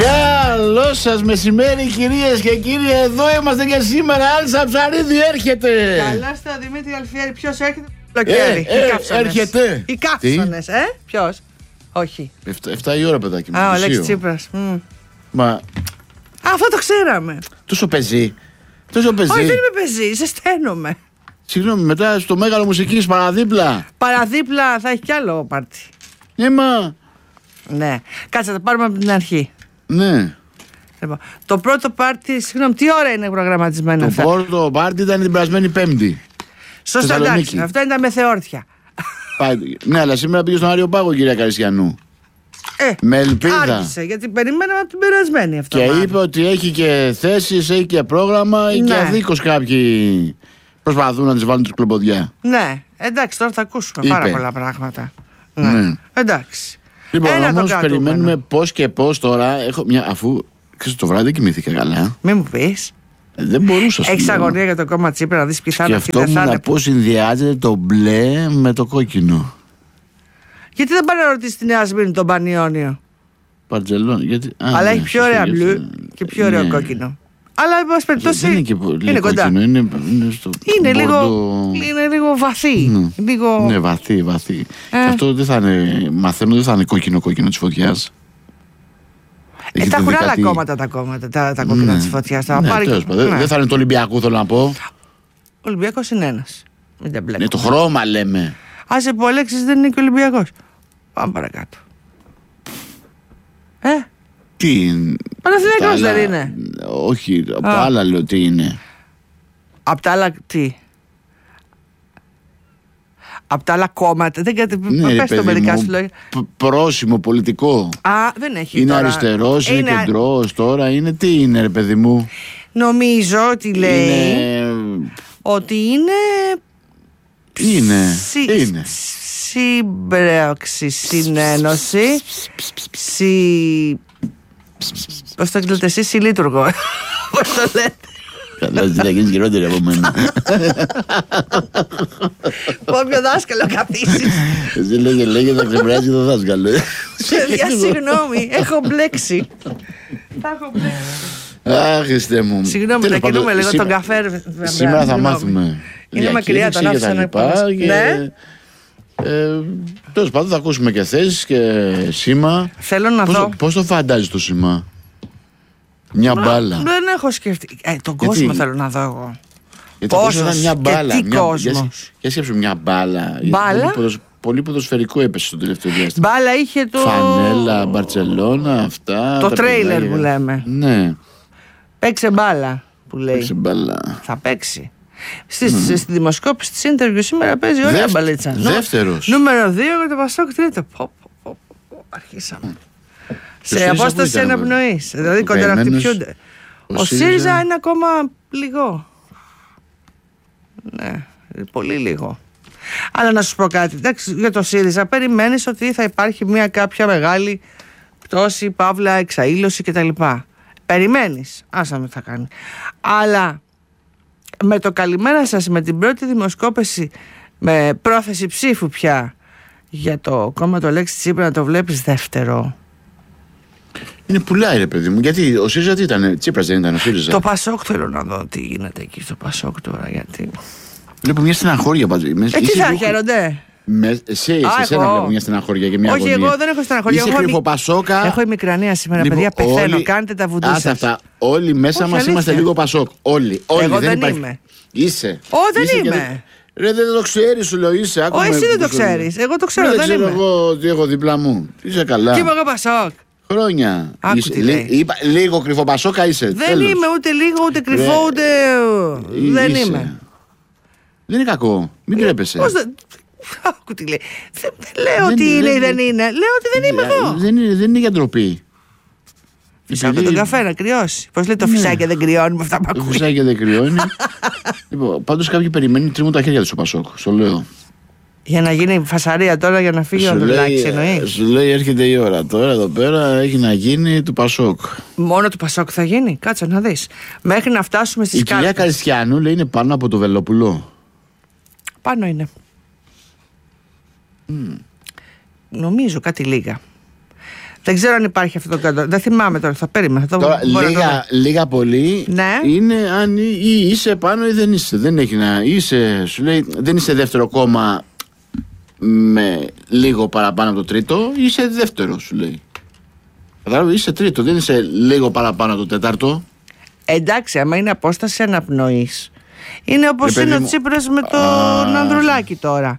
Καλό σας μεσημέρι, κυρίες και κύριοι. Εδώ είμαστε και σήμερα. Άλσα Ψαρίδη έρχεται. Καλά στο Δημήτρη Αλφιέρη. Ποιος έρχεται? Έρχεται. Οι καύσονες, ποιος? Όχι. 7 η ώρα, παιδάκι μου. Α, ο Αλέξης Τσίπρας. Μα Αυτό το ξέραμε. τόσο πεζί. Όχι, δεν είμαι πεζί, ζεσταίνομαι. Συγγνώμη, μετά στο Μέγαρο Μουσικής παραδίπλα. Παραδίπλα θα έχει κι άλλο πάρτι. Μα. Ναι. Κάτσε, θα πάρουμε από την αρχή. Ναι. Λοιπόν, το πρώτο πάρτι, συγγνώμη, τι ώρα είναι προγραμματισμένο αυτό? Το πρώτο πάρτι ήταν την περασμένη Πέμπτη. Σωστά, εντάξει. Αυτά είναι τα μεθεόρτια. Ναι, αλλά σήμερα πήγε στον Άριο Πάγο, κυρία Καριστιανού. Με ελπίδα. Άρχισε, γιατί περιμέναμε από την περασμένη αυτό. Και είπε ότι έχει και θέσεις, έχει και πρόγραμμα, ναι. Και αδίκως κάποιοι προσπαθούν να τις βάλουν τους κλοποδιά. Ναι, εντάξει, τώρα θα ακούσουμε πάρα πολλά πράγματα. Ναι. Εντάξει. Λοιπόν, όμως περιμένουμε πώς και πώς τώρα. Έχω μια, αφού ξέρεις, το βράδυ κοιμήθηκα καλά. Μην μου πεις. Δεν μπορούσα. Έχεις αγωνία για το κόμμα Τσίπρα να δεις ποιοι θα είναι αυτοί. Σκεφτόμουν πώς συνδυάζεται το μπλε με το κόκκινο. Γιατί δεν πάνε να ρωτήσει τη Νέα Σμύρνη τον Πανιόνιο? Μπαρτζελόνη. Αλλά έχει πιο ωραία μπλου και πιο ωραίο κόκκινο. Αλλά εν πάση περιπτώσει δεν είναι και πολύ είναι κοντά. Κόκκινο, είναι λίγο βαθύ. Ναι, βαθύ. Και αυτό δεν θα είναι, μαθαίνω, δεν θα είναι κόκκινο της φωτιάς. Τα έχουν άλλα κόμματα τα κόκκινα της φωτιάς. Δεν θα είναι το Ολυμπιακό, θέλω να πω. Ο Ολυμπιακός είναι ένας. Μην τα μπλέκουμε. Το χρώμα λέμε. Άσε που ο Αλέξης δεν είναι και Ολυμπιακός. Πάμε παρακάτω. Τι είναι? Παναθηναϊκός δεν είναι? Όχι, από άλλα λέω τι είναι. Απ' τα άλλα τι? Απ' τα άλλα κόμματα. Δεν πες το μερικά σου λόγια. Πρόσημο πολιτικό. Δεν έχει. Είναι τώρα αριστερός, είναι κεντρός τώρα, είναι τι είναι ρε παιδί μου? Νομίζω ότι λέει ότι είναι σύμπραξη, συνένωση, πώς το λέτε εσείς, συλλήτουργο. Πώς το λέτε? Καλά, τι λέγεις γυρότερη από μένα. Όποιο δάσκαλο καθίσεις. Εσύ λέγε να ξεπεράσει το δάσκαλο. Συγγνώμη, έχω μπλέξει. Αχ, Χριστέ μου. Συγγνώμη, να κινούμε λίγο τον καφέ. Σήμερα θα μάθουμε. Είναι μακριά, τον άφησα να υπάρξει. Ναι. Τέλος πάντων θα ακούσουμε και θέσεις και σήμα. Θέλω να δω. Πώς το φαντάζεις το σήμα? Μια μπάλα. Δεν έχω σκεφτεί. Τον κόσμο θέλω να δω εγώ. Πόσος μια μπάλα, και τι κόσμος. Για σκέψου μια μπάλα. Μπάλα. Πολύ ποδοσφαιρικό έπεσε στο τελευταίο διάστημα. Μπάλα είχε το... Φανέλα, Μπαρτσελώνα, αυτά. Το τρέιλερ που λέμε. Ναι. Παίξε μπάλα που λέει. Παίξε μπάλα. Θα παίξει. Στη δημοσκόπηση της interview σήμερα παίζει ωραία μπαλίτσα. Δεύτερος. Νούμερο 2 για το Πασόκ τρίτο. Αρχίσαμε. Σε απόσταση αναπνοής. Δηλαδή κοντά να χτυπιούνται. Ο ΣΥΡΙΖΑ είναι ακόμα λίγο. Ναι, πολύ λίγο. Αλλά να σου πω κάτι. Εντάξει, για το ΣΥΡΙΖΑ περιμένεις ότι θα υπάρχει μια κάποια μεγάλη πτώση, παύλα, εξαήλωση κτλ. Περιμένεις. Άσα με θα κάνει. Αλλά με το καλημέρα σας, με την πρώτη δημοσκόπηση, με πρόθεση ψήφου πια για το κόμμα του Αλέξη Τσίπρα, να το βλέπεις δεύτερο. Είναι πουλάει ρε παιδί μου. Γιατί ο ΣΥΡΙΖΑ τι ήταν? Τσίπρας δεν ήταν ο ΣΥΡΙΖΑ? Το Πασόκ θέλω να δω τι γίνεται εκεί στο Πασόκ τώρα. Γιατί βλέπω μια στεναχώρια. Εκεί θα χαίρονται. Εσένα βλέπω μια στεναχώρια και μια αγωνία. Όχι, εγώ δεν έχω στεναχώρια. Είσαι κρυφοπασόκα. Έχω ημικρανία σήμερα, λοιπόν, παιδιά. Πεθαίνω. Όλοι... Κάντε τα βουντού σας. Αυτά. Όλοι μέσα μας είμαστε λίγο Πασόκ. Όλοι. Εγώ δεν υπάρχει... είμαι. Είσαι. Δεν είμαι. Ρε, δεν το ξέρεις, σου λέω, είσαι. Εσύ δεν το ξέρεις. Εγώ το ξέρω. Δεν ξέρω εγώ τι έχω δίπλα μου. Είσαι καλά. Τι είμαι εγώ Πασόκ. Χρόνια. Λίγο κρυφοπασόκα είσαι. Δεν είμαι ούτε λίγο, ούτε κρυφό, ούτε. Δεν είμαι. Δεν είναι κακό. Μην τρέπεσαι. Άκου τι λέει. Δεν λέω ότι είναι ή δεν είναι. Λέω ότι δεν είμαι εγώ. Δεν είναι για ντροπή. Φυσάω τον καφέ να κρυώσει. Πώς λέει το φυσάει και δεν κρυώνει με αυτά που ακούει. Φυσάει και δεν κρυώνει. Πάντως κάποιοι περιμένουν, τρίβουν τα χέρια του στο Πασόκ. Στο λέω. Για να γίνει φασαρία τώρα, για να φύγει ο Ανδρουλάκης, εννοεί. Σου λέει έρχεται η ώρα. Τώρα εδώ πέρα έχει να γίνει του Πασόκ. Μόνο του Πασόκ θα γίνει. Κάτσε να δεις. Μέχρι να φτάσουμε στις κάρτες. Η κυρία Καριστιανού λέει είναι πάνω από το Βελόπουλο. Πάνω είναι. Νομίζω κάτι λίγα. Δεν ξέρω αν υπάρχει αυτό το κάτω. Δεν θυμάμαι τώρα, θα περίμενα. Τώρα, λίγα πολύ είναι αν ή είσαι πάνω ή δεν είσαι. Δεν έχει να είσαι, σου λέει, δεν είσαι δεύτερο κόμμα με λίγο παραπάνω από το τρίτο, είσαι δεύτερο, σου λέει. Κατάλαβε, είσαι τρίτο, δεν είσαι λίγο παραπάνω από το τέταρτο. Εντάξει, άμα είναι απόσταση αναπνοής, είναι όπως είναι ο Τσίπρας με τον Ανδρουλάκη τώρα.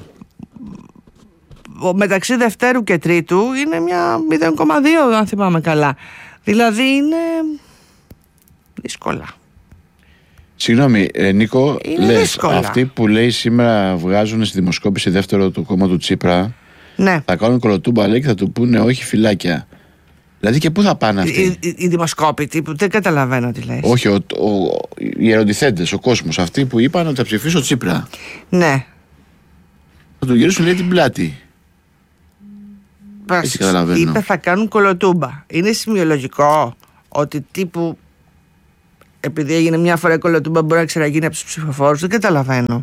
Μεταξύ δευτέρου και τρίτου είναι μια 0,2 αν θυμάμαι καλά. Δηλαδή είναι δύσκολα. Συγγνώμη, Νίκο, λες, δύσκολα. Αυτοί που λέει σήμερα βγάζουν στη δημοσκόπηση δεύτερο το κόμμα του Τσίπρα, ναι, θα κάνουν κολοτούμπα, λέει, και θα του πούνε όχι φυλάκια. Δηλαδή και πού θα πάνε αυτοί? Οι δημοσκόπητοι που δεν καταλαβαίνω τι λες. Όχι, οι ερωτηθέντες, ο κόσμος, αυτοί που είπαν ότι θα ψηφίσω Τσίπρα. Ναι. Θα του γυρίσουν, λέει, την πλάτη. Έτσι καταλαβαίνω. Είπε θα κάνουν κολοτούμπα. Είναι σημειολογικό ότι τύπου επειδή έγινε μια φορά η κολοτούμπα μπορεί να ξαναγίνει από τους ψηφοφόρους? Δεν καταλαβαίνω.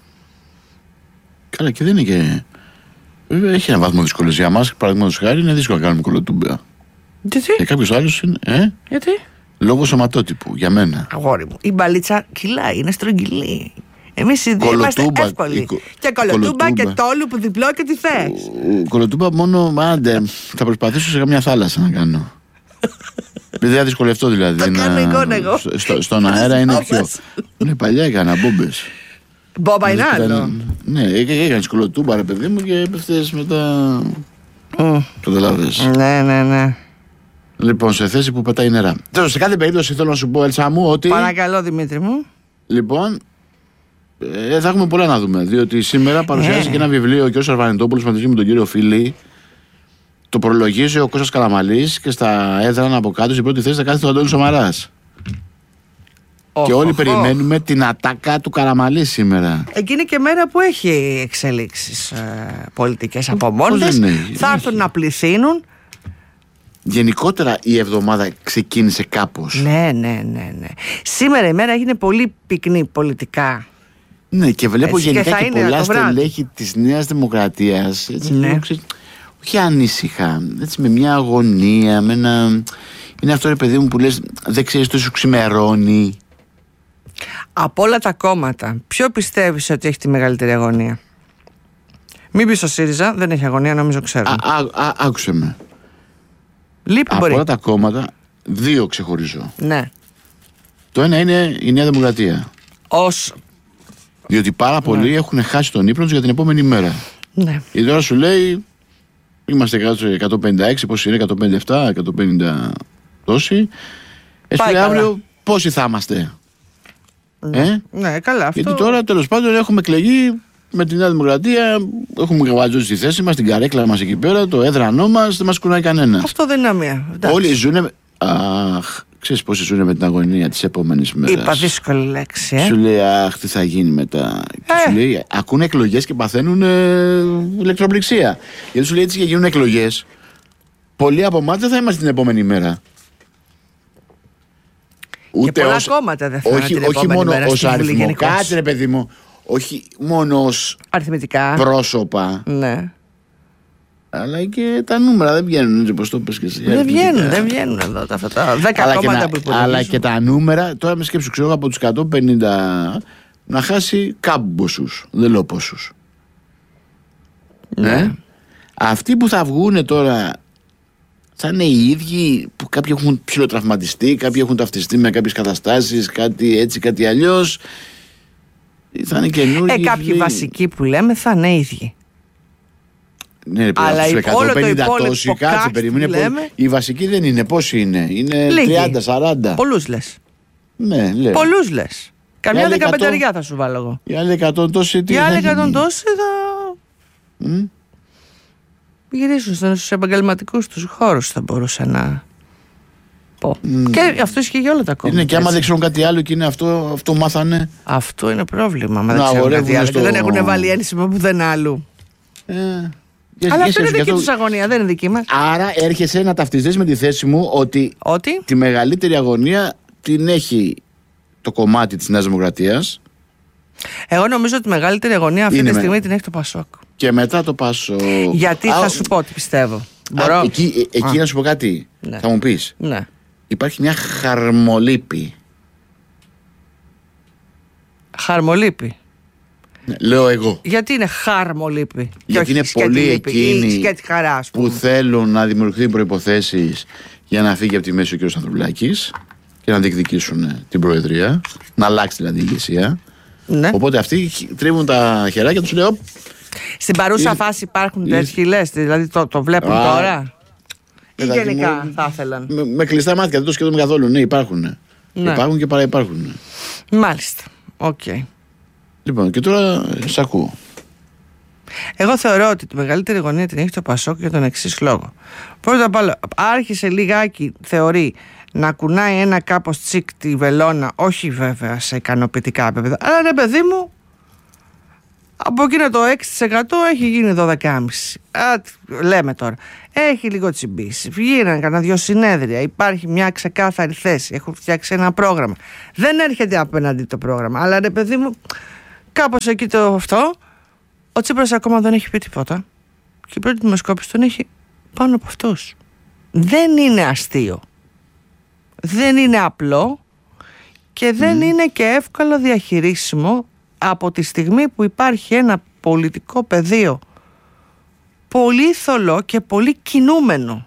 Καλά, και δεν είναι και... Βέβαια έχει ένα βαθμό δυσκολίας για μας. Παραδείγματος χάρη είναι δύσκολο να κάνουμε κολοτούμπα. Γιατί? Για κάποιους άλλους είναι. Γιατί? Λόγω σωματότυπου, για μένα. Αγόρι μου, η μπαλίτσα κυλάει, είναι στρογγυλή. Εμείς οι δύο είμαστε εύκολοι. Και κολοτούμπα και τόλου που διπλό και τι θες. Κολοτούμπα μόνο, άντε, θα προσπαθήσω σε καμιά θάλασσα να κάνω. Δεν θα δυσκολευτώ δηλαδή. Το κάνω εικόνα εγώ. Στον αέρα είναι πιο... Ναι, παλιά έκανα μπόμπες. Μπόμπα είναι άλλο. Ναι, έκανες κολοτούμπα ρε παιδί μου και έπεφτες μετά... Καταλάβες. Ναι. Λοιπόν, σε θέση που πετάει νερά. Τέλος, σε κάθε περίπτωση θέλω να σου πω, Έλσα μου, ότι... Παρακαλώ, Δημήτρη μου. Λοιπόν, θα έχουμε πολλά να δούμε. Διότι σήμερα παρουσιάζει και ένα βιβλίο ο κ. Αρβανιτόπουλος μαζί με τον κύριο Φίλη. Το προλογίζει ο Κώστας Καλαμαλής και στα έδρανα από κάτω στην πρώτη θέση θα κάθεται ο Αντώνης Σαμαράς. Και όλοι περιμένουμε την ατάκα του Καραμαλή σήμερα. Εκείνη και μέρα που έχει εξελίξεις πολιτικές από μόνες, θα έρθουν να πληθύνουν. Γενικότερα η εβδομάδα ξεκίνησε κάπως. Ναι. Σήμερα η μέρα έγινε πολύ πυκνή πολιτικά. Ναι, και βλέπω έτσι, γενικά και πολλά στελέχη της Νέας Δημοκρατίας. Έτσι, ναι. Όχι ανήσυχα, έτσι με μια αγωνία, με ένα... Είναι αυτό ρε παιδί μου που λες δεν ξέρεις τι σου ξημερώνει. Από όλα τα κόμματα, ποιο πιστεύεις ότι έχει τη μεγαλύτερη αγωνία? Μην πεις ο ΣΥΡΙΖΑ, δεν έχει αγωνία, νομίζω ξέρω. Άκουσε με. Λείπει από όλα τα κόμματα, δύο ξεχωρίζω. Ναι. Το ένα είναι η Νέα Δημοκρατία. Διότι πάρα πολλοί έχουν χάσει τον ύπνο τους για την επόμενη μέρα. Ναι. Η τώρα σου λέει είμαστε 156, πόσοι είναι, 157, 150 τόσοι. Εσύ αύριο πόσοι θα είμαστε? Ναι, καλά αυτό. Γιατί τώρα τέλος πάντων έχουμε εκλεγεί με τη Νέα Δημοκρατία, έχουμε γαβατζώσει τη θέση μας, την καρέκλα μας εκεί πέρα, το έδρανό μας, δεν μας κουνάει κανένας. Αυτό δεν είναι μία. Όλοι ζουνε. Αχ, ξέρεις πόσοι ζουνε με την αγωνία της επόμενης μέρας. Είπα δύσκολη λέξη. Σου λέει, αχ, τι θα γίνει μετά. Και σου λέει, ακούνε εκλογές και παθαίνουν ηλεκτροπληξία. Γιατί σου λέει, έτσι και γίνουν εκλογές, πολλοί από εμάς δεν θα είμαστε την επόμενη μέρα. Ούτε και πολλά κόμματα δεν θα είναι την επόμενη μέρα. Όχι μόνο ως αριθμό. Κάτσε ρε παιδί μου. Όχι μόνο ως αριθμητικά πρόσωπα. Ναι. Αλλά και τα νούμερα δεν βγαίνουν, έτσι όπως το πες και εσύ. Δεν βγαίνουν εδώ αυτά τα 10 κόμματα που υπολογίζουν. Αλλά και τα νούμερα, τώρα με σκέψου, ξέρω από τους 150 να χάσει κάμποσους, δεν λέω πόσους. Ναι. Αυτοί που θα βγούνε τώρα θα είναι οι ίδιοι που κάποιοι έχουν ψιλοτραυματιστεί, κάποιοι έχουν ταυτιστεί με κάποιες καταστάσεις, κάτι έτσι, κάτι αλλιώς. Θα είναι καινούργιοι. Κάποιοι βασικοί που λέμε θα είναι ίδιοι. Ναι, ρε, αλλά όλο το υπόλοιπο τόσοι, κάτσε, περίμενε. Οι βασικοί δεν είναι. Πόσοι είναι? Είναι 30-40. Πολλούς λες. Ναι, λέω. Πολλούς λες. Καμιά 15 θα σου βάλω εγώ. Οι άλλοι 100 τόσοι τι? Οι άλλοι 100 τόσοι θα γυρίσουν στους επαγγελματικούς τους χώρους, θα μπορούσα να πω. Και αυτό ισχύει για όλα τα κόμματα. Είναι και άμα δεν ξέρουν κάτι άλλο και είναι αυτό μάθανε. Αυτό είναι πρόβλημα. Άμα δεν ξέρουν κάτι άλλο και δεν έχουν βάλει ένσημα που δεν άλλου. Αλλά αυτό είναι δική τους αγωνία, δεν είναι δική μας. Άρα έρχεσαι να ταυτιστείς με τη θέση μου ότι τη μεγαλύτερη αγωνία την έχει το κομμάτι της Νέας Δημοκρατίας. Εγώ νομίζω ότι τη μεγαλύτερη αγωνία αυτή τη στιγμή την έχει το Πασόκ. Και μετά το Πασόκ. Γιατί θα σου πω τι πιστεύω. Εκεί να σου πω κάτι. Ναι. Θα μου πεις. Ναι. Υπάρχει μια χαρμολύπη. Χαρμολύπη. Ναι, λέω εγώ. Γιατί είναι χαρμολύπη? Γιατί είναι πολλοί εκείνοι που θέλουν να δημιουργηθούν προϋποθέσεις για να φύγει από τη μέση ο κ. Ανδρουλάκης και να διεκδικήσουν την Προεδρία, να αλλάξει δηλαδή η ηγεσία. Ναι. Οπότε αυτοί τρίβουν τα χεράκια τους, λέω. Στην παρούσα φάση υπάρχουν τέτοιοι, λες, δηλαδή το βλέπουν τώρα? Ή γενικά θα ήθελαν? Με κλειστά μάτια, δεν το σκέφτομαι καθόλου. Ναι, υπάρχουν. Ναι. Υπάρχουν και παραυπάρχουν. Μάλιστα. Οκ. Λοιπόν, και τώρα σ' ακούω. Εγώ θεωρώ ότι τη μεγαλύτερη γωνία την έχει το Πασόκ για τον εξής λόγο. Πρώτα απ' όλα, άρχισε λιγάκι, θεωρεί, να κουνάει ένα κάπως τσικ τη βελόνα, όχι βέβαια σε ικανοποιητικά επίπεδα, αλλά ρε παιδί μου, από εκείνο το 6% έχει γίνει 12,5%. Λέμε τώρα. Έχει λίγο τσιμπήσει. Βγαίναν κανένα 2 συνέδρια. Υπάρχει μια ξεκάθαρη θέση. Έχουν φτιάξει ένα πρόγραμμα. Δεν έρχεται απέναντι το πρόγραμμα. Αλλά ρε παιδί μου, κάπως εκεί το αυτό, ο Τσίπρας ακόμα δεν έχει πει τίποτα. Και η πρώτη δημοσκόπηση τον έχει πάνω από αυτούς. Δεν είναι αστείο. Δεν είναι απλό και δεν είναι και εύκολο διαχειρίσιμο από τη στιγμή που υπάρχει ένα πολιτικό πεδίο πολύ θολό και πολύ κινούμενο,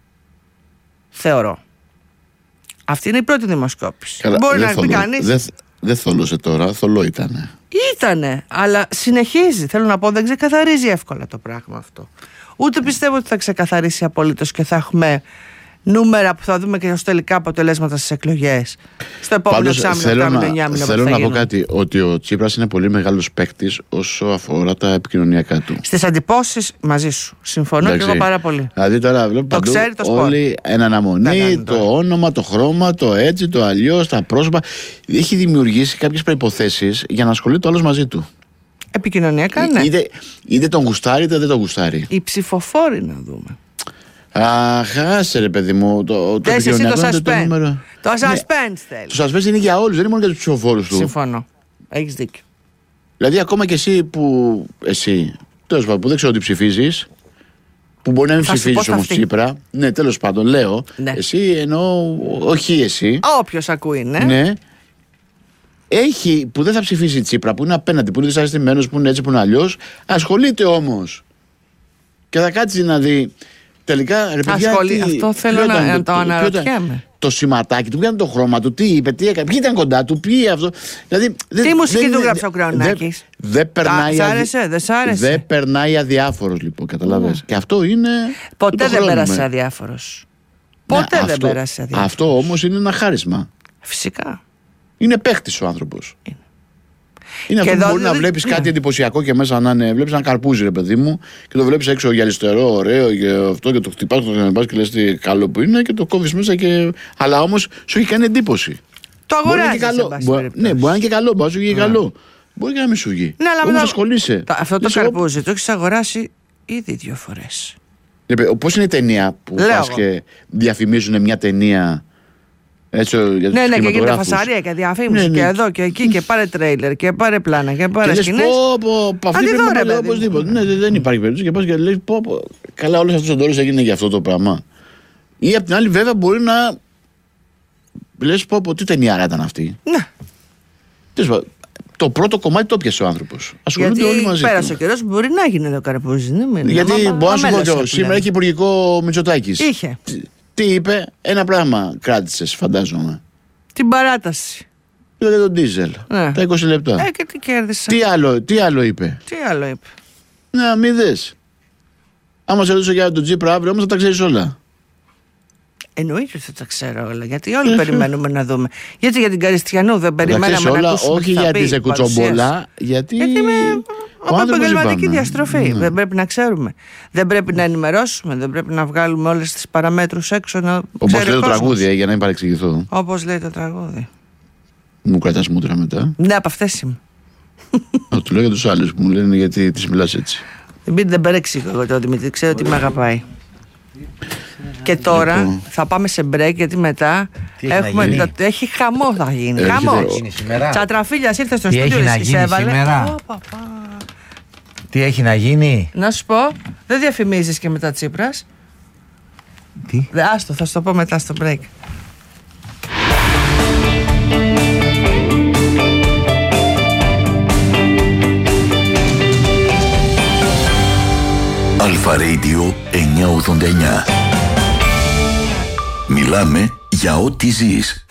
θεωρώ. Αυτή είναι η πρώτη δημοσκόπηση. Καλά, μπορεί να πει κανείς. Δεν θολώσε τώρα, θολό ήτανε. Ήτανε, αλλά συνεχίζει. Θέλω να πω, δεν ξεκαθαρίζει εύκολα το πράγμα αυτό. Ούτε πιστεύω ότι θα ξεκαθαρίσει απολύτως και θα έχουμε νούμερα που θα δούμε και ως τελικά αποτελέσματα στις εκλογές. Στο επόμενο εξάμηνο, θέλω να πω κάτι, ότι ο Τσίπρας είναι πολύ μεγάλος παίκτης όσο αφορά τα επικοινωνιακά του. Στις εντυπώσεις μαζί σου. Συμφωνώ. Εντάξει, και εγώ πάρα πολύ. Δηλαδή τώρα βλέπω παντού ξέρει το όλοι εν αναμονή, το όνομα, το χρώμα, το έτσι, το αλλιώς, τα πρόσωπα. Έχει δημιουργήσει κάποιες προϋποθέσεις για να ασχολείται ο άλλος μαζί του. Επικοινωνιακά, ναι. Είτε τον γουστάρει είτε δεν τον γουστάρει. Οι ψηφοφόροι να δούμε. Αχ, άσε ρε παιδί μου. Το επικοινωνιακό είναι το νούμερο. Το suspense θέλει. Το suspense είναι για όλους, δεν είναι μόνο για τους ψηφοφόρους του. Συμφωνώ. Έχεις δίκιο. Δηλαδή, ακόμα και εσύ που. Εσύ, τέλος πάντων, που δεν ξέρω τι ψηφίζεις, που μπορεί να μην ψηφίζεις όμως Τσίπρα. Ναι, τέλος πάντων, λέω. Ναι. Εσύ εννοώ. Όχι εσύ. Όποιος ακούει, ναι. Ναι. Έχει που δεν θα ψηφίσει Τσίπρα, που είναι απέναντι, που είναι δυσαρεστημένος, που είναι έτσι, που είναι αλλιώς. Ασχολείται όμως. Και θα κάτσει να δει. Τελικά, ρε παιδιά, αυτό θέλω να το αναρωτιέμαι. Το σηματάκι του, ποιο ήταν το χρώμα του, τι είπε, τι έκανε, ποιοι ήταν κοντά του, ποιοι αυτό. Δηλαδή, τι μουσική του γράψε ο Κραουνάκης? Δεν περνάει. Δεν περνάει αδιάφορος, λοιπόν, καταλαβαίνεις. Και αυτό είναι. Ποτέ δεν πέρασε αδιάφορος. Ποτέ δεν πέρασε αδιάφορος. Αυτό όμως είναι ένα χάρισμα. Φυσικά. Είναι παίχτης ο άνθρωπος. Είναι αυτό που μπορεί να βλέπεις κάτι εντυπωσιακό και μέσα να είναι. Βλέπεις ένα καρπούζι, ρε παιδί μου, και το βλέπεις έξω γυαλιστερό, ωραίο και αυτό, και το χτυπάς, το χτυπάς και λες τι καλό που είναι και το κόβεις μέσα. Αλλά όμως σου έχει κάνει εντύπωση. Το αγοράζεις. Ναι, μπορεί να είναι και καλό, μπορεί να σου βγει καλό. Μπορεί και να μην σου βγει. Ναι, αλλά όμως ασχολείσαι. Αυτό το καρπούζι το έχεις αγοράσει ήδη 2 φορές. Πώς είναι η ταινία που πας και διαφημίζουν μια ταινία? Έτσι, ναι, και γίνεται φασαρία και διαφήμιση και εδώ και εκεί και πάρε τρέιλερ και πάρε πλάνα και πάρε σκηνές. Αυτή πρέπει να λέει οπωσδήποτε. Ναι, δεν υπάρχει περίπτωση και πας και λες καλά, όλος αυτός ο τόρος έγινε για αυτό το πράγμα. Ή απ' την άλλη βέβαια μπορεί να λες τι ταινιάρα ήταν αυτή. Ναι. Το πρώτο κομμάτι το πιασε ο άνθρωπος. Ασχολούνται όλοι μαζί. Πέρασε ο καιρός, μπορεί να γίνει εδώ καρπούζι. Γιατί μπορεί να σου πω σήμερα έχει υπουργικό Μητσοτάκης. Είχε. Τι είπε? Ένα πράγμα κράτησες, φαντάζομαι. Την παράταση. Για τον ντίζελ. Τα 20 λεπτά. Και τι κέρδισα. Τι άλλο είπε? Να μην δες. Άμα σε ρωτήσω για τον Τσίπρα αύριο, όμως θα τα ξέρεις όλα. Εννοείται ότι θα τα ξέρω όλα. Γιατί όλοι περιμένουμε να δούμε. Γιατί για την Καριστιανού δεν περιμέναμε να ακούσουμε. Όχι για τη Ζεκουτσομπολά. Γιατί από επαγγελματική διαστροφή. Δεν πρέπει να ξέρουμε. Δεν πρέπει να ενημερώσουμε. Δεν πρέπει να βγάλουμε όλες τις παραμέτρους έξω. Όπως λέει το τραγούδι, για να μην παρεξηγηθώ. Όπως λέει το τραγούδι. Μου κρατάς μούτρα μετά? Ναι, από αυτές είμαι. Του λέω για τους άλλους που μου λένε γιατί τις μιλάς έτσι. Δεν παρεξηγώ εγώ το Δημήτρη. Ξέρω ότι με αγαπάει. Και τώρα θα πάμε σε break, γιατί μετά έχει χαμό, θα γίνει. Χαμό. Τσατραφίλιας ήρθε στο στούντιο και σε έβαλε. Τι έχει να γίνει? Να σου πω, δεν διαφημίζεις και μετά Τσίπρας? Τι? Άστο, θα σου το πω μετά στο break. Αλφα Radio 989. Μιλάμε για ό,τι ζεις.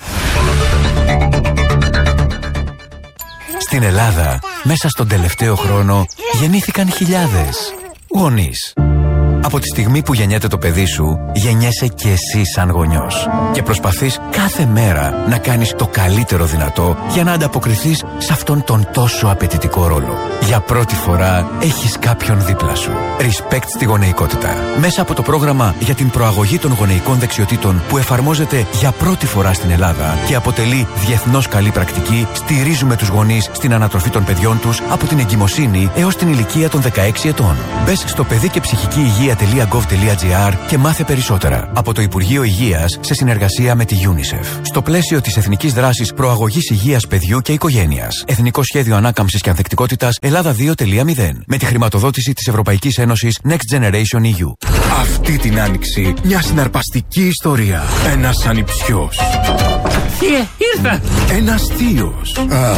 Στην Ελλάδα, μέσα στον τελευταίο χρόνο, γεννήθηκαν χιλιάδες γονείς. Από τη στιγμή που γεννιέται το παιδί σου, γεννιέσαι και εσύ σαν γονιός. Και προσπαθείς κάθε μέρα να κάνεις το καλύτερο δυνατό για να ανταποκριθείς σε αυτόν τον τόσο απαιτητικό ρόλο. Για πρώτη φορά έχεις κάποιον δίπλα σου. Respect στη γονεϊκότητα. Μέσα από το πρόγραμμα για την προαγωγή των γονεϊκών δεξιοτήτων που εφαρμόζεται για πρώτη φορά στην Ελλάδα και αποτελεί διεθνώς καλή πρακτική, στηρίζουμε τους γονείς στην ανατροφή των παιδιών τους από την εγκυμοσύνη έως την ηλικία των 16 ετών. Μπες στο παιδί και ψυχική υγεία.gov.gr και μάθε περισσότερα. Από το Υπουργείο Υγείας σε συνεργασία με τη UNICEF. Στο πλαίσιο της Εθνικής Δράσης Προαγωγής Υγείας Παιδιού και Οικογένειας. Εθνικό Σχέδιο Ανάκαμψης και Ανθεκτικότητας Ελλάδα 2.0. Με τη χρηματοδότηση της Ευρωπαϊκής Ένωσης Next Generation EU. Αυτή την άνοιξη μια συναρπαστική ιστορία. Ένας ανιψιός. Ήρθα! Ένας θείος.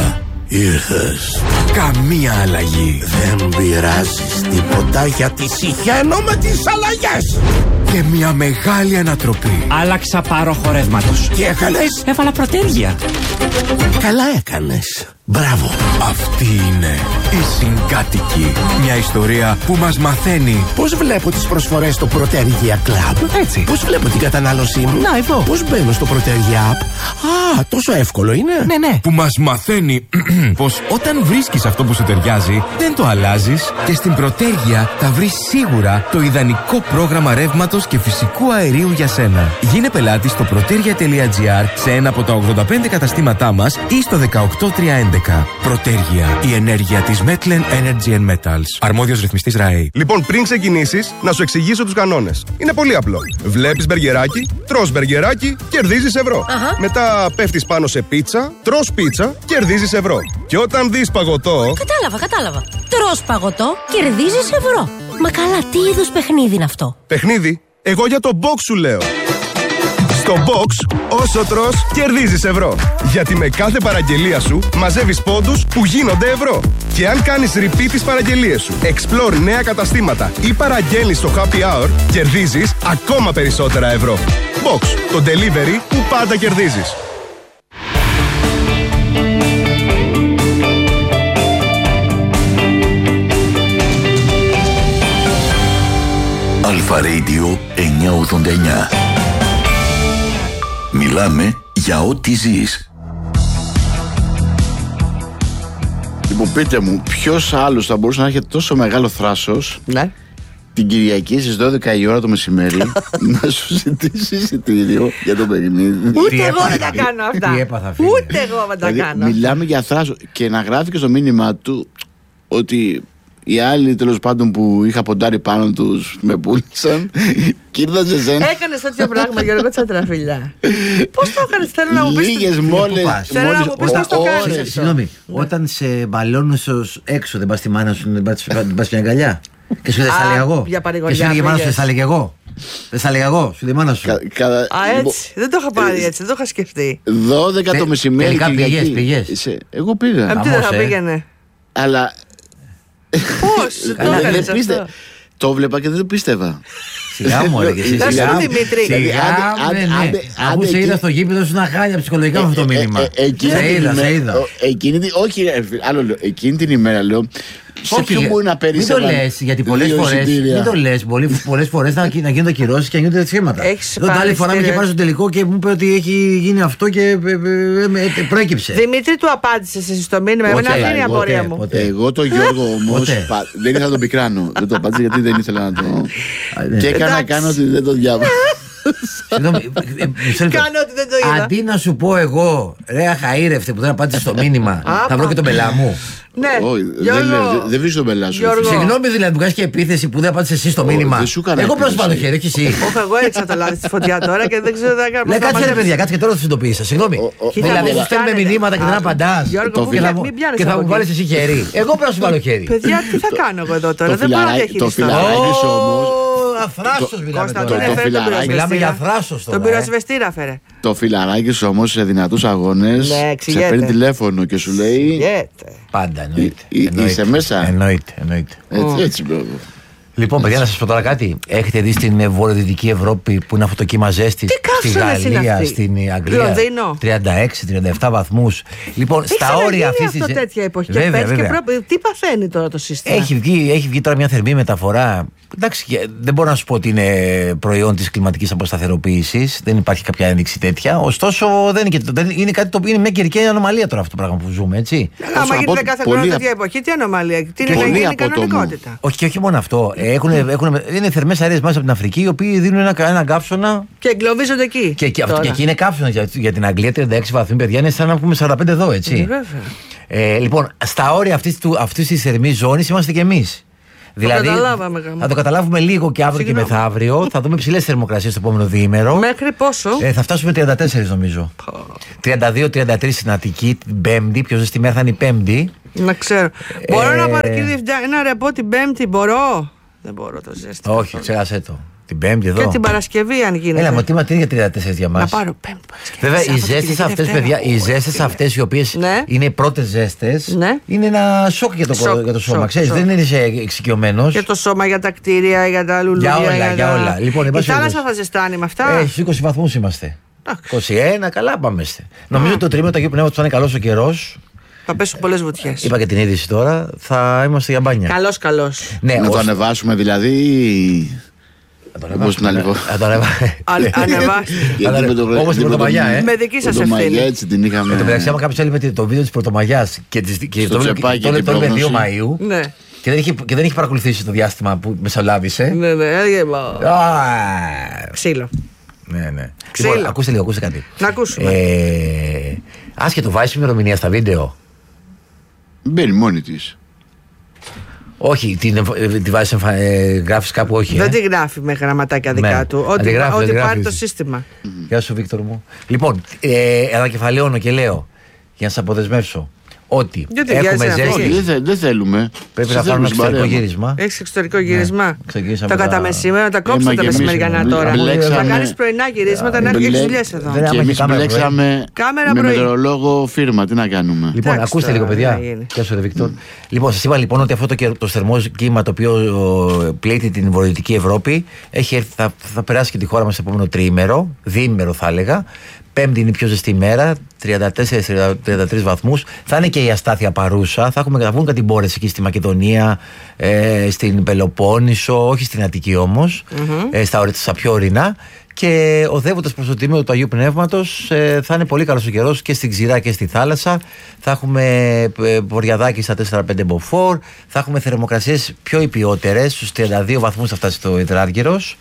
Ήρθες. Καμία αλλαγή. Δεν πειράζεις τίποτα γιατί συχαίνω με τις αλλαγές. Και μια μεγάλη ανατροπή. Άλλαξα πάροχο ρεύματος. Τι έκανες? Έβαλα πρωτέργεια. Καλά έκανες. Μπράβο. Αυτή είναι η Συγκάτοικη. Μια ιστορία που μας μαθαίνει Πώς βλέπω τις προσφορές στο Protergia Club? έτσι. Πώς βλέπω την κατανάλωσή μου? Να, εδώ. Πώς μπαίνω στο Protergia App? Α, τόσο εύκολο είναι. Ναι. Που μας μαθαίνει πως όταν βρίσκεις αυτό που σου ταιριάζει, δεν το αλλάζεις και στην Protergia θα βρεις σίγουρα το ιδανικό πρόγραμμα ρεύματος και φυσικού αερίου για σένα. Γίνε πελάτη στο protergia.gr σε ένα από τα 85 καταστήματά μας ή στο 18311. Protergia, η ενέργεια της Metlen Energy and Metals. Αρμόδιος ρυθμιστής ΡΑΕ. Λοιπόν, πριν ξεκινήσεις, να σου εξηγήσω τους κανόνες. Είναι πολύ απλό. Βλέπεις μπεργκεράκι, τρως μπεργκεράκι, κερδίζεις ευρώ. Μετά πέφτεις πάνω σε πίτσα, τρως πίτσα, κερδίζεις ευρώ. Και όταν δεις παγωτό. Κατάλαβα. Τρως παγωτό, κερδίζεις ευρώ. Μα καλά, τι είδους παιχνίδι είναι αυτό? Παιχνίδι? Εγώ για το box σου λέω. Στο box, όσο τρως, κερδίζεις ευρώ. Γιατί με κάθε παραγγελία σου μαζεύεις πόντους που γίνονται ευρώ. Και αν κάνεις repeat τις παραγγελίες σου, explore νέα καταστήματα ή παραγγέλνεις στο happy hour, κερδίζεις ακόμα περισσότερα ευρώ. Box, το delivery που πάντα κερδίζεις. Αλφα Radio 989. Μιλάμε για ό,τι ζεις. Λοιπόν, πείτε μου, ποιος άλλος θα μπορούσε να έχει τόσο μεγάλο θράσος την Κυριακή στις 12 η ώρα το μεσημέρι να σου ζητήσει εισιτήριο για το παιχνίδι? Ούτε εγώ δεν τα κάνω αυτά. Ούτε εγώ δεν τα κάνω. Μιλάμε για θράσος και να γράφει και στο μήνυμα του ότι οι άλλοι τέλος πάντων που είχα ποντάρει πάνω τους με πούλησαν και ήρθαν σε σένα. Έκανες τέτοιο πράγμα, Γιώργο Τσαντραφυλιά? Πώς το έκανες? Θέλω να μου πεις. Λίγες μόλις. Θέλω να μου πεις πώς το κάνεις αυτό. Συγγνώμη, όταν σε μπαλώνουν έξω, δεν πας στη μάνα σου, δεν πας μια αγκαλιά? Και σου λέει θα έλεγα εγώ. Και σου λέει η μάνα σου, θα έλεγα εγώ. Δεν θα έλεγα εγώ, σου λέει η μάνα σου. Έτσι, δεν το είχα πάρει έτσι, δεν το είχα σκεφτεί. 12 το μεσημέρι. Τελικά πήγες. Εγώ πήγα. Τι δεν θα πήγαινε? Αλλά πώς το έκανες αυτό? Το βλέπα και δεν το πίστευα. Σιγά μου έλεγε. Σιγά μου Δημήτρη. Αφού σε είδα στο γήπεδο σου να χάλια ψυχολογικά με αυτό το μήνυμα. Σε είδα. Όχι, άλλο λέω. Εκείνη την ημέρα λέω. Σε ποιο μπορεί να περισσεύει? Μην το λες, γιατί πολλές φορές να γίνονται κυρώσεις και να γίνονται σχήματα. Την άλλη φορά με είχε πάρει στο τελικό και μου είπε ότι έχει γίνει αυτό και προέκυψε. Δημήτρη, του απάντησες εσύ στο μήνυμα? Εμένα αυτή είναι η απορία μου. Εγώ το Γιώργο όμως δεν ήθελα να τον πικράνω. Δεν το απάντησα γιατί δεν ήθελα να το. Και έκανα να κάνω ότι δεν το διάβασα. Κάνω ότι δεν το είδα. Αντί να σου πω εγώ, ρε αχαήρευτε που δεν απάντησε στο μήνυμα, θα βρω και τον πελά μου. Ναι, δεν βρίσκω τον πελά σου. Συγγνώμη, δηλαδή μου βγάζει και επίθεση που δεν απάντησε εσύ στο μήνυμα. Εγώ πρέπει να σου πάρω το χέρι, όχι εσύ. Όχι, εγώ έριξα το λάδι στη φωτιά τώρα και δεν ξέρω τι θα κάνω. Λέει κάτσε ρε παιδιά, κάτσε και τώρα θα συνειδητοποιήσω. Συγγνώμη. Δηλαδή σου στέλνουμε μηνύματα και δεν απαντά. Και θα μου βάλει εσύ χέρι. Εγώ πρέπει να σου βάλω χέρι. Παιδιά, τι θα κάνω εγώ εδώ τώρα, δεν μπορώ να διαχειριστώ. θράσος μιλάμε τώρα. Μιλάμε για θράσος τώρα. Τον πυροσβεστήρα φέρε. Το φιλαράκι όμως σε δυνατούς αγώνες σε παίρνει τηλέφωνο και σου λέει. Πάντα εννοείται. Είσαι μέσα. Εννοείται. Έτσι μπράβο. Λοιπόν, παιδιά, να σας πω τώρα κάτι. Έχετε δει στην βορειοδυτική Ευρώπη που είναι αυτό το κύμα ζέστη, στη Γαλλία, στην Αγγλία, 36-37 βαθμούς. Λοιπόν, στα όρια αυτής της. Αυτό τέτοια εποχή. Τι παθαίνει τώρα το σύστημα. Έχει βγει τώρα μια θερμή μεταφορά. Εντάξει, δεν μπορώ να σου πω ότι είναι προϊόν της κλιματικής αποσταθεροποίησης. Δεν υπάρχει κάποια ένδειξη τέτοια. Ωστόσο, είναι μια καιρική ανομαλία τώρα αυτό το πράγμα που ζούμε, έτσι. Άμα γίνεται κάθε χρόνο τέτοια εποχή, τι ανομαλία. Τι είναι να γίνει κανονικότητα. Όχι μόνο αυτό. Είναι θερμές αέρες μέσα από την Αφρική, οι οποίοι δίνουν ένα καύσωνα. Και εγκλωβίζονται εκεί. Και εκεί είναι καύσωνα για την Αγγλία, 36 βαθμοί, παιδιά, είναι σαν να πούμε 45 εδώ, έτσι. Λοιπόν, στα όρια αυτής της θερμής ζώνης είμαστε κι εμείς. Δηλαδή, θα το καταλάβουμε λίγο και αύριο και μεθαύριο. Θα δούμε ψηλές θερμοκρασίες το επόμενο διήμερο. Μέχρι πόσο? Θα φτάσουμε 34 νομίζω. 32-33 στην Αττική την Πέμπτη. Πιο ζεστή μέρα θα είναι η Πέμπτη. Να ξέρω. Μπορώ να πάρω ένα ρεπό την Πέμπτη, μπορώ? Δεν μπορώ το ζέστη. Όχι, ξέχασέ το. Την Πέμπτη εδώ. Και την Παρασκευή, αν γίνεται. Έλα, μα τι είναι για 34 για μας. Να πάρω Πέμπτη. Βέβαια, οι ζέστες αυτές, παιδιά, οι ζέστες αυτές οι οποίες είναι οι πρώτες ζέστες, είναι ένα σοκ για το σώμα. Ξέρεις, δεν είναι εξοικειωμένος. Για το σώμα, για τα κτίρια, για τα λουλούδια. Για όλα. Λοιπόν, η θάλασσα θα ζεστάνει με αυτά. Στους 20 βαθμούς είμαστε. 21, καλά πάμε. Νομίζω το τρίμηνο του Αγίου Πνεύματος θα είναι καλός ο καιρός. Θα πέσουν πολλές βουτιές. Είπα και την είδηση τώρα, θα είμαστε για μπάνια. Καλώς. Ναι, να το ανεβάσουμε δηλαδή. Όπως την άλλη. Όπως την Πρωτομαγιά, με δική σας ευθύνη. Έτσι την είχαμε. Εν τω μεταξύ, άμα κάποιος έλεγε το βίντεο της Πρωτομαγιάς και το είπε 2 Μαΐου και δεν έχει παρακολουθήσει το διάστημα που μεσολάβησε. Ναι, έλεγε. Ξύλο. Ναι. Λοιπόν, ακούστε λίγο, ακούστε κάτι. Να ακούσουμε. Άσχετο, βάζεις ημερομηνία στα βίντεο? Μπαίνει μόνη της. Όχι, τη βάζεις, γράφεις κάπου, όχι. Δεν τη γράφει με γραμματάκια δικά του. Ό,τι πάρει το σύστημα. Γεια σου, Βίκτορ μου. Λοιπόν, ανακεφαλαιώνω και λέω, για να σας αποδεσμεύσω, ότι έχουμε ζέστη. Δεν θέλουμε. Πρέπει να κάνουμε εξωτερικό γύρισμα. Έχεις εξωτερικό γύρισμα. Το κατά μεσημέρα, τα κόψω τα μεσημεριανά τώρα. Θα κάνεις πρωινά γυρίσματα να έχεις δουλειές εδώ. Και εμείς μπλέξαμε με μετεωρολόγο φίρμα. Τι να κάνουμε. Λοιπόν, ακούστε λίγο, παιδιά. Γεια σου, Βίκτορ. Λοιπόν, σας είπα λοιπόν ότι αυτό το θερμό κύμα το οποίο πλήττει την βορειοδυτική Ευρώπη θα περάσει και τη χώρα μας στο επόμενο τριήμερο, διήμερο θα έλεγα. Πέμπτη είναι η πιο ζεστή ημέρα, 34-33 βαθμούς. Θα είναι και η αστάθεια παρούσα. Θα βγουν κατημπόρες εκεί στη Μακεδονία, στην Πελοπόννησο, όχι στην Αττική όμως, στα πιο ορεινά. Και οδεύοντας προς το τίμιο του Αγίου Πνεύματος, θα είναι πολύ καλός ο καιρός και στην ξηρά και στη θάλασσα. Θα έχουμε βορειαδάκι στα 4-5 μποφόρ. Θα έχουμε θερμοκρασίες πιο υπιότερες, στους 32 βαθμούς θα φτάσει το υδράργυρος.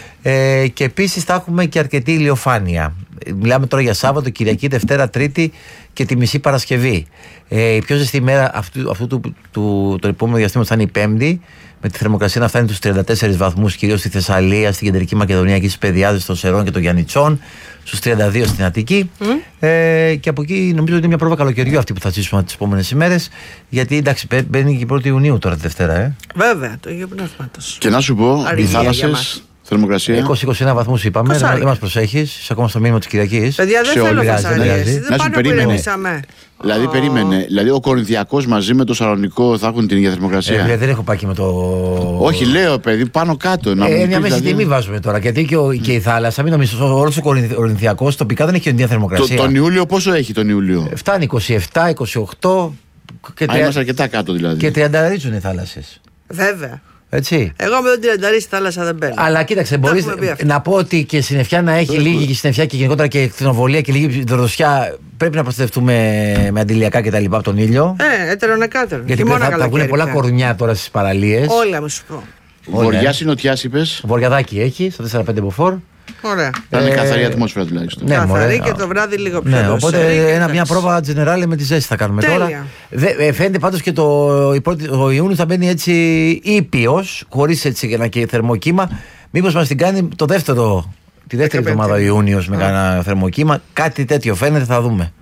Και επίσης θα έχουμε και αρκετή ηλιοφάνεια. Μιλάμε τώρα για Σάββατο, Κυριακή, Δευτέρα, Τρίτη και τη μισή Παρασκευή. Η πιο ζεστή ημέρα αυτού του επόμενου διαστήματος θα είναι η Πέμπτη, με τη θερμοκρασία να φτάνει τους 34 βαθμούς, κυρίως στη Θεσσαλία, στην Κεντρική Μακεδονία και στις Πεδιάδες, των Σερών και των Γιαννιτσών, στους 32 στην Αττική. Και από εκεί νομίζω ότι είναι μια πρόβα καλοκαιριού αυτή που θα ζήσουμε τις επόμενες ημέρες, γιατί εντάξει, μπαίνει και η 1η Ιουνίου τώρα τη Δευτέρα. Βέβαια, το Αγίου Πνεύματος. Και να σου πω, οι θάλασσες. 20-21 βαθμούς είπαμε, δεν μας προσέχεις, είσαι ακόμα στο μήνυμα της Κυριακής. Παιδιά, δεν θέλω φασαρίες, δεν σου περίμενε. Δηλαδή περίμενε, δηλαδή ο Κορινθιακός μαζί με το Σαλονικό θα έχουν την ίδια θερμοκρασία. Δεν έχω πάει και με το... Όχι, λέω παιδί, πάνω κάτω. Μια μέση τιμή βάζουμε τώρα, γιατί και η θάλασσα, μην νομίζεις, όλος ο Κορινθιακός τοπικά δεν έχει την ίδια θερμοκρασία. Τον Ιούλιο πόσο έχει τον Ιούλιο? Φτάνει 27-28. Είμαστε αρκετά κάτω δηλαδή. Και 30 ρίζουν οι θάλασσες. Βέβαια. Έτσι. Εγώ με τον 30 στη θάλασσα δεν μπαίνω. Αλλά κοίταξε, μπορείς να πω ότι και συννεφιά να έχει λίγη συννεφιά και γενικότερα και κτηνοβολία και λίγη δροσιά. Πρέπει να προστατευτούμε με αντιλιακά κτλ. Από τον ήλιο. Έτερον-εκάτερον. Γιατί θα βγουν πολλά κορμιά τώρα στις παραλίες. Όλα, μου σου πω. Βορειάς ή νοτιάς είπες? Βορειαδάκι έχει, στα 4-5 μποφόρ. Ωραία. Θα είναι καθαρή ατμόσφαιρα τουλάχιστον. Ναι, καθαρή και το βράδυ λίγο πιο ναι, οπότε μια πρόβα τζενεράλε με τη ζέστη θα κάνουμε τώρα. Φαίνεται πάντως και ο Ιούνιος θα μπαίνει έτσι ήπιος, χωρίς έτσι ένα και θερμό κύμα. Μήπως μας την κάνει τη δεύτερη εβδομάδα ο Ιούνιος με κανένα θερμό κύμα. Κάτι τέτοιο φαίνεται, θα δούμε.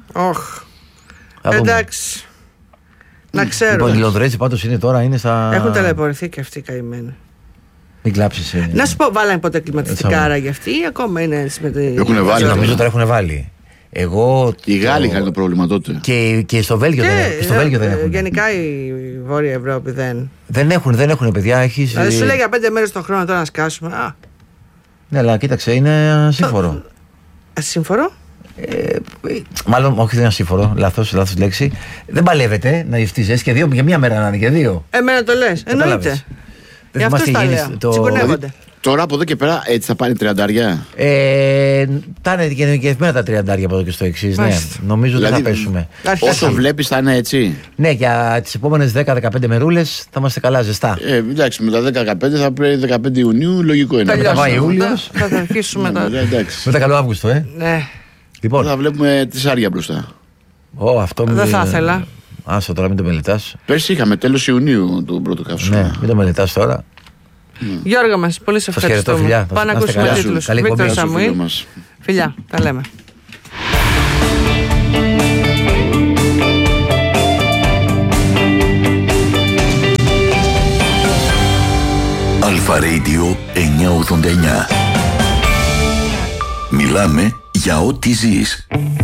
Εντάξει. Να ξέρω. Λοιπόν, οι Λονδρέζοι πάντως είναι τώρα. Έχουν ταλαιπωρηθεί και αυτοί καημένοι. Μην κλάψεις. Να σου πω, βάλανε ποτέ κλιματιστικά για αυτοί ή ακόμα είναι έτσι με τη. Έχουν βάλει. Νομίζω τώρα έχουν βάλει. Οι Γάλλοι είχαν το πρόβλημα τότε. Και στο Βέλγιο δεν έχουν. Γενικά η Βόρεια Ευρώπη δεν έχουν παιδιά. Δηλαδή σου λέει για 5 μέρες τον χρόνο τώρα να σκάσουμε. Ναι, αλλά κοίταξε, είναι ασύμφορο. Ασύμφορο? Μάλλον όχι, δεν είναι ασύμφορο. Λάθος λέξη. Δεν παλεύεται να γευτείς και 2 για μία μέρα να είναι και 2. Εμένα το λες. Εννοείται. Δεν θυμάσαι τι γίνει. Τσικωνεύονται. Τώρα από εδώ και πέρα έτσι θα πάνε 30. Θα είναι γενικευμένα τα 30 από εδώ και στο εξής. Ναι, νομίζω ότι θα πέσουμε. Όσο βλέπεις θα είναι έτσι. Ναι, για τις επόμενες 10-15 μερούλες θα είμαστε καλά ζεστά. Εντάξει, με τα 15 θα πρέπει 15 Ιουνίου, λογικό είναι. Θα πάει Ιούλιος. Θα αρχίσουμε τα. Με τα καλό Αύγουστο, Ναι. Λοιπόν, θα βλέπουμε τη Σάρια μπροστά. Αυτό δεν θα ήθελα. Άσο τώρα, μην το μελετάς. Πέρσι είχαμε τέλος Ιουνίου το πρώτο καύσωμα. Ναι, μην το μελετάς τώρα. Γιώργο μας, πολύ σε ευχαριστούμε. Πάμε να ακούσουμε τίτλους. Βίκτορ Σαμουήλ. Φιλιά, τα λέμε. Αλφα Radio 989. Μιλάμε για ό,τι ζεις.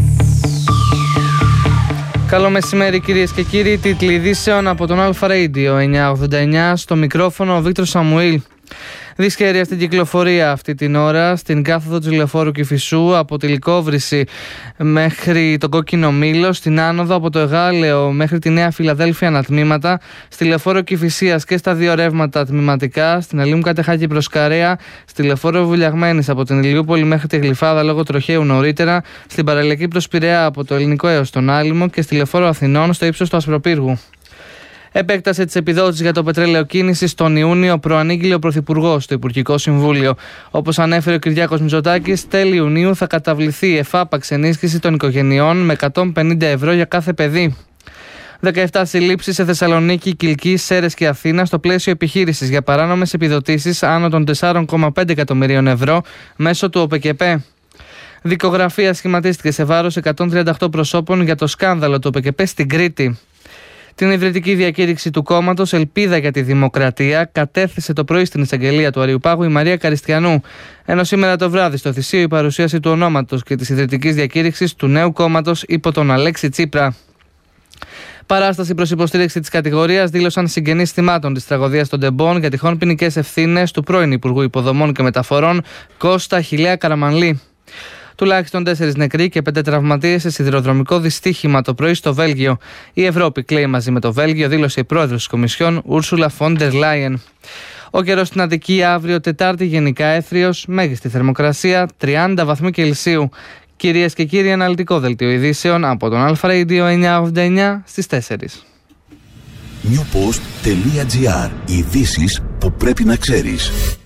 Καλό μεσημέρι κυρίες και κύριοι, τίτλοι ειδήσεων από τον Αλφα Radio 989, στο μικρόφωνο ο Βίκτορ Σαμουήλ. Δυσκαίρεια στην κυκλοφορία αυτή την ώρα στην κάθοδο της λεωφόρου Κηφισού από τη Λυκόβρηση μέχρι τον Κόκκινο Μήλο, στην άνοδο από το Εγάλεο μέχρι τη Νέα Φιλαδέλφια ανατμήματα, στη λεωφόρο Κηφισίας και στα 2 ρεύματα τμηματικά, στην Αλήμου Κατεχάκη προς Καρέα, στη λεωφόρο Βουλιαγμένης από την Ηλιούπολη μέχρι τη Γλυφάδα λόγω τροχαίου νωρίτερα, στην παραλιακή προς Πειραιά από το Ελληνικό έως τον Άλυμο και στη λεωφόρο Αθηνών στο ύψος του Ασπροπύργου. Επέκτασε τις επιδότησεις για το πετρέλαιο κίνησης τον Ιούνιο, προανήγγειλε ο Πρωθυπουργός στο Υπουργικό Συμβούλιο. Όπως ανέφερε ο Κυριάκος Μητσοτάκης, τέλη Ιουνίου θα καταβληθεί εφάπαξ ενίσχυση των οικογενειών με 150 ευρώ για κάθε παιδί. 17 συλλήψεις σε Θεσσαλονίκη, Κιλκή, Σέρρες και Αθήνα στο πλαίσιο επιχείρησης για παράνομες επιδοτήσεις άνω των 4,5 εκατομμυρίων ευρώ μέσω του ΟΠΕΚΕΠΕ. Δικογραφία σχηματίστηκε σε βάρος 138 προσώπων για το σκάνδαλο του ΟΠΕΚΕΠΕ στην Κρήτη. Την ιδρυτική διακήρυξη του κόμματος Ελπίδα για τη Δημοκρατία κατέθεσε το πρωί στην εισαγγελία του Αριουπάγου η Μαρία Καριστιανού, ενώ σήμερα το βράδυ στο Θησίο η παρουσίαση του ονόματος και της ιδρυτικής διακήρυξης του νέου κόμματος υπό τον Αλέξη Τσίπρα. Παράσταση προς υποστήριξη της κατηγορίας δήλωσαν συγγενείς θυμάτων της τραγωδίας των Ντεμπών για τυχόν ποινικές ευθύνες του πρώην Υπουργού Υποδομών και Μεταφορών Κώστα Χιλέα Καραμανλή. Τουλάχιστον 4 νεκροί και 5 τραυματίες σε σιδηροδρομικό δυστύχημα το πρωί στο Βέλγιο. Η Ευρώπη κλαίει μαζί με το Βέλγιο, δήλωσε η πρόεδρος της Κομισιόν, Ούρσουλα φον ντερ Λάιεν. Ο καιρός στην Αττική αύριο Τετάρτη γενικά έθριος, μέγιστη θερμοκρασία 30 βαθμοί Κελσίου. Κυρίες και κύριοι, αναλυτικό δελτίο ειδήσεων από τον Αλφα Radio 989 στις 4. Newpost.gr. Ειδήσεις που πρέπει να ξέρεις.